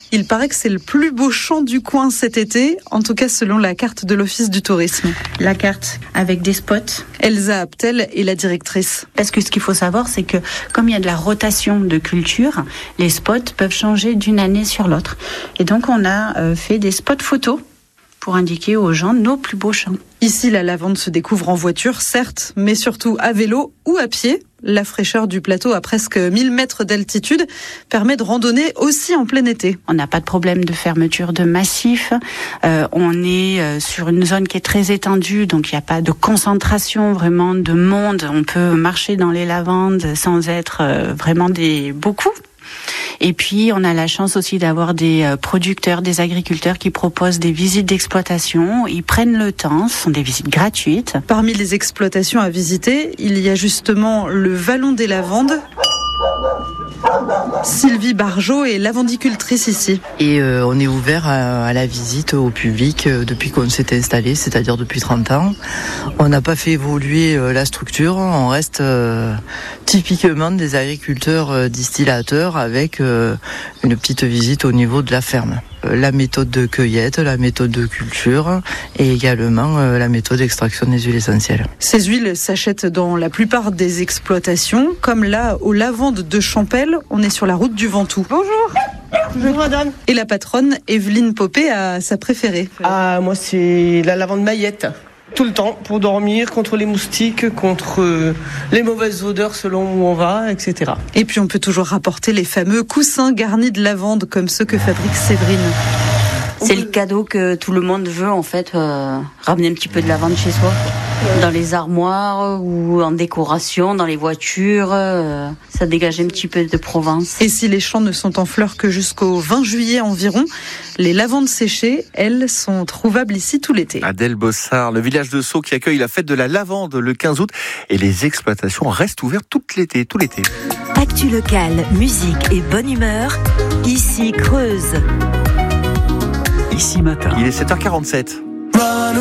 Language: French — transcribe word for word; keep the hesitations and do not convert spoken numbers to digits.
Il paraît que c'est le plus beau champ du coin cet été, en tout cas selon la carte de l'Office du tourisme. La carte avec des spots. Elsa Aptel est la directrice. Parce que ce qu'il faut savoir, c'est que comme il y a de la rotation de culture, les spots peuvent changer d'une année sur l'autre. Et donc on a euh, fait des spots photos pour indiquer aux gens nos plus beaux champs. Ici, la lavande se découvre en voiture, certes, mais surtout à vélo ou à pied. La fraîcheur du plateau à presque mille mètres d'altitude permet de randonner aussi en plein été. On n'a pas de problème de fermeture de massif. Euh, on est euh, sur une zone qui est très étendue, donc il n'y a pas de concentration vraiment de monde. On peut marcher dans les lavandes sans être euh, vraiment des beaucoup. Et puis, on a la chance aussi d'avoir des producteurs, des agriculteurs qui proposent des visites d'exploitation. Ils prennent le temps, ce sont des visites gratuites. Parmi les exploitations à visiter, il y a justement le Vallon des Lavandes. Sylvie Barjot est lavandicultrice ici. Et euh, on est ouvert à, à la visite au public euh, depuis qu'on s'est installé, c'est-à-dire depuis trente ans. On n'a pas fait évoluer euh, la structure, on reste euh, typiquement des agriculteurs euh, distillateurs avec euh, une petite visite au niveau de la ferme. Euh, la méthode de cueillette, la méthode de culture et également euh, la méthode d'extraction des huiles essentielles. Ces huiles s'achètent dans la plupart des exploitations, comme là aux Lavandes de Champel. On est sur la route du Ventoux. Bonjour. Bonjour madame. Et la patronne, Evelyne Popé, a sa préférée. Ah, moi c'est la lavande maillette. Tout le temps, pour dormir, contre les moustiques, contre les mauvaises odeurs selon où on va, et cetera. Et puis on peut toujours rapporter les fameux coussins garnis de lavande comme ceux que fabrique Séverine. C'est le cadeau que tout le monde veut en fait, euh, ramener un petit peu de lavande chez soi, dans les armoires ou en décoration, dans les voitures, euh, ça dégage un petit peu de Provence. Et si les champs ne sont en fleurs que jusqu'au vingt juillet environ, les lavandes séchées, elles, sont trouvables ici tout l'été. Adèle Bossard, le village de Sceaux qui accueille la fête de la lavande le quinze août et les exploitations restent ouvertes tout l'été, tout l'été. Actu locale, musique et bonne humeur, ici Creuse. Ici matin. Il est sept heures quarante-sept.